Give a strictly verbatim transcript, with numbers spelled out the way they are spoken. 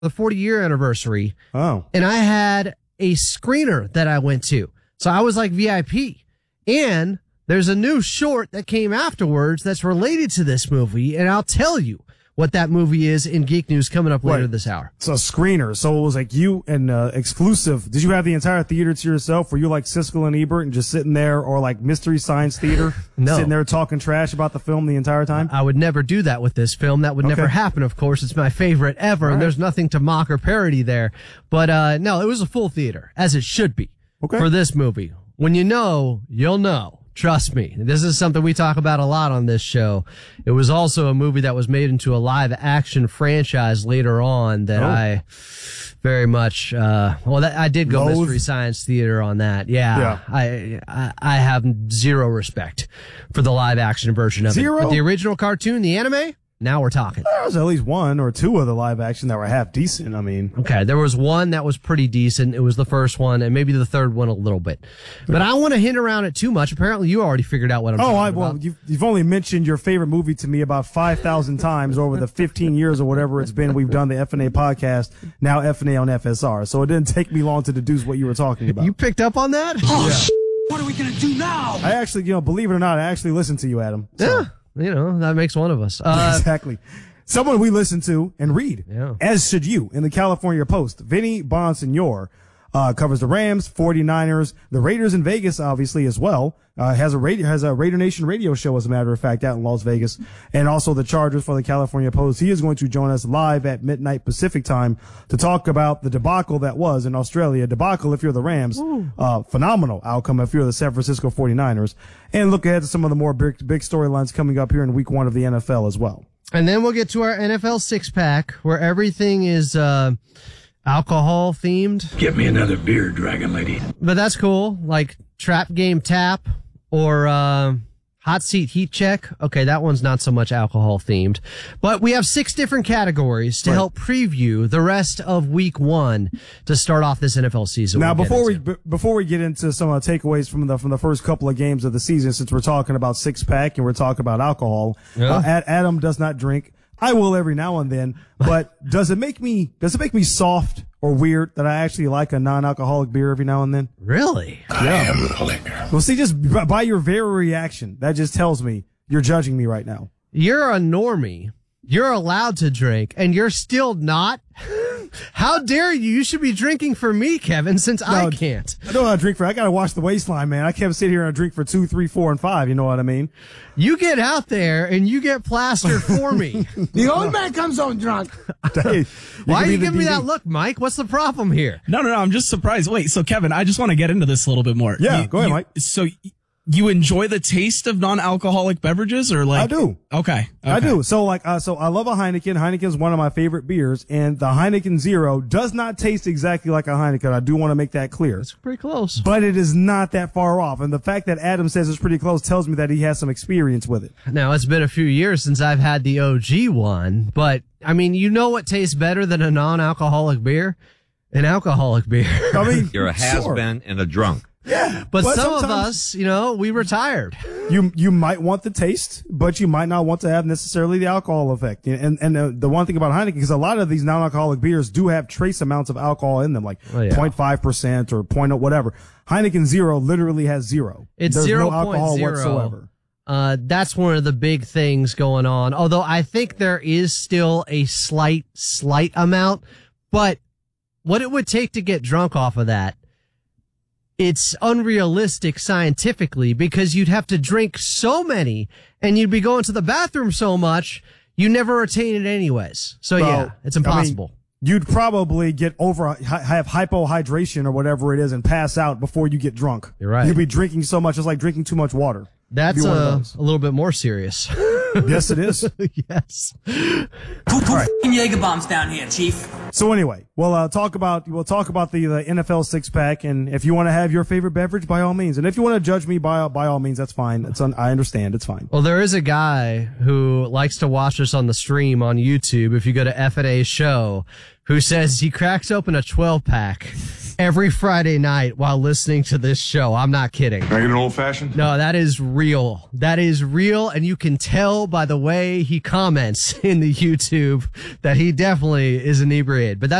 the forty-year anniversary. Oh. And I had a screener that I went to. So I was like V I P. And there's a new short that came afterwards that's related to this movie, and I'll tell you what that movie is in Geek News coming up later Right. this hour. It's a screener. So it was like you and uh, exclusive. Did you have the entire theater to yourself? Were you like Siskel and Ebert and just sitting there, or like Mystery Science Theater, No. sitting there talking trash about the film the entire time? I would never do that with this film. That would Okay. never happen, of course. It's my favorite ever, All and right. there's nothing to mock or parody there. But uh no, it was a full theater, as it should be Okay. for this movie. When you know, you'll know. Trust me. This is something we talk about a lot on this show. It was also a movie that was made into a live action franchise later on that Oh. I very much, uh, well, that, I did go Loathe? Mystery Science Theater on that. Yeah. Yeah. I, I, I have zero respect for the live action version of Zero? it. But the original cartoon, the anime, now we're talking. There was at least one or two of the live action that were half decent. I mean, Okay, there was one that was pretty decent. It was the first one, and maybe the third one a little bit. But I don't want to hint around it too much. Apparently, you already figured out what I'm oh, talking I, about. well, you've, you've only mentioned your favorite movie to me about five thousand times over the fifteen years or whatever it's been we've done the F N A podcast, now F N A on F S R. So it didn't take me long to deduce what you were talking about. You picked up on that? Oh, sh- what are we going to do now? I actually, you know, believe it or not, I actually listened to you, Adam. So- Yeah, you know, that makes one of us. Uh, exactly. Someone we listen to and read, Yeah. as should you, in the California Post. Vinny Bonsignor uh, covers the Rams, forty-niners, the Raiders in Vegas, obviously, as well. Uh, has a radio, has a Raider Nation radio show, as a matter of fact, out in Las Vegas, and also the Chargers for the California Post. He is going to join us live at midnight Pacific time to talk about the debacle that was in Australia. Debacle if you're the Rams, uh, phenomenal outcome if you're the San Francisco forty-niners, and look ahead to some of the more big, big storylines coming up here in week one of the N F L as well. and then we'll get to our N F L six pack where everything is uh, alcohol themed. Get me another beer, Dragon Lady. But that's cool. Like Trap Game Tap or uh, Hot Seat Heat Check. Okay, that one's not so much alcohol themed. But we have six different categories to Right. help preview the rest of week one to start off this N F L season. Now, we'll get before we into. b- before we get into some uh, takeaways from the from the first couple of games of the season, since we're talking about six pack and we're talking about alcohol, Yeah. uh, Ad- Adam does not drink. I will every now and then, but does it make me does it make me soft or weird that I actually like a non-alcoholic beer every now and then? Really? I am the liquor. Well, see, just b- by your very reaction, that just tells me you're judging me right now. You're a normie. You're allowed to drink, and you're still not? How dare you? You should be drinking for me, Kevin, since I No, can't. I don't know how to drink for. I gotta wash the waistline, man. I can't sit here and drink for two, three, four, and five. You know what I mean? You get out there and you get plastered for me. The old man comes home drunk. Hey, Why can are you be the giving me D D. that look, Mike? What's the problem here? No, no, no. I'm just surprised. Wait, so Kevin, I just want to get into this a little bit more. Yeah, You- go ahead, you- Mike. So y- you enjoy the taste of non-alcoholic beverages, or like? I do. Okay, I okay. do. So like, uh, so I love a Heineken. Heineken is one of my favorite beers, and the Heineken Zero does not taste exactly like a Heineken. I do want to make that clear. It's pretty close. But it is not that far off. And the fact that Adam says it's pretty close tells me that he has some experience with it. Now, it's been a few years since I've had the O G one, but I mean, you know what tastes better than a non-alcoholic beer? An alcoholic beer. I mean, You're a sure. has-been and a drunk. Yeah. But But some of sometimes- us, you know, we retired. You you might want the taste, but you might not want to have necessarily the alcohol effect. And and uh, the one thing about Heineken is a lot of these non-alcoholic beers do have trace amounts of alcohol in them, like Oh, yeah. zero point five percent or point whatever. Heineken Zero literally has zero. It's There's zero no alcohol point zero. whatsoever. Uh, that's one of the big things going on. Although I think there is still a slight, slight amount, but what it would take to get drunk off of that, it's unrealistic scientifically because you'd have to drink so many and you'd be going to the bathroom so much, you never retain it anyways. So Well, yeah, it's I mean, impossible. You'd probably get over, hi- have hypohydration or whatever it is and pass out before you get drunk. You're right. You'd be drinking so much, it's like drinking too much water. That's Be one of uh, those. a little bit more serious. Yes, it is. Yes. Who put f***ing Jaeger bombs down here, Chief? So anyway, we'll uh, talk about we'll talk about the, the N F L six pack, and if you want to have your favorite beverage, by all means, and if you want to judge me, by by all means, that's fine. It's un, I understand, it's fine. Well, there is a guy who likes to watch us on the stream on YouTube. If you go to F N A's show, who says he cracks open a twelve pack every Friday night while listening to this show. I'm not kidding. Can I get an old fashioned? No, that is real. That is real, and you can tell by the way he comments in the YouTube that he definitely is inebriated. But that's